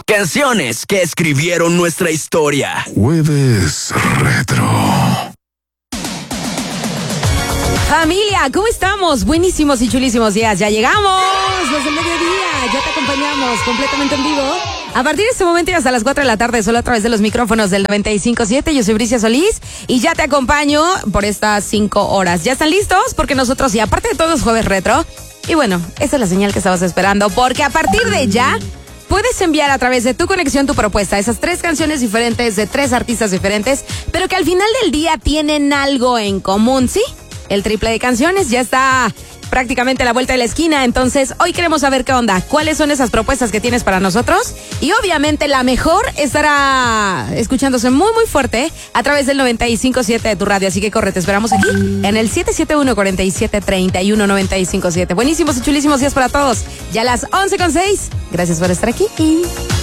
Canciones que escribieron nuestra historia. Jueves Retro. Familia, ¿cómo estamos? Buenísimos y chulísimos días. Ya llegamos. Desde el mediodía. Ya te acompañamos completamente en vivo. A partir de este momento y hasta las 4 de la tarde, solo a través de los micrófonos del 95.7. Yo soy Bricia Solís y ya te acompaño por estas 5 horas. ¿Ya están listos? Porque nosotros, y aparte de todo, es Jueves Retro. Y bueno, esa es la señal que estabas esperando, porque a partir de ya puedes enviar a través de tu conexión tu propuesta, esas 3 canciones diferentes de 3 artistas diferentes, pero que al final del día tienen algo en común, ¿sí? El triple de canciones ya está prácticamente a la vuelta de la esquina, entonces hoy queremos saber qué onda, cuáles son esas propuestas que tienes para nosotros, y obviamente la mejor estará escuchándose muy muy fuerte a través del 95.7 de tu radio, así que corre, te esperamos aquí en el 771-4731-957. Buenísimos y chulísimos días para todos, ya a las 11:06, gracias por estar aquí.